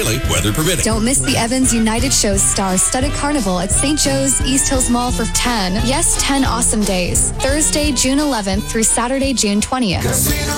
Daily, weather permitting. Don't miss the Evans United Shows star-studded carnival at St. Joe's East Hills Mall for 10 awesome days. Thursday, June 11th through Saturday, June 20th.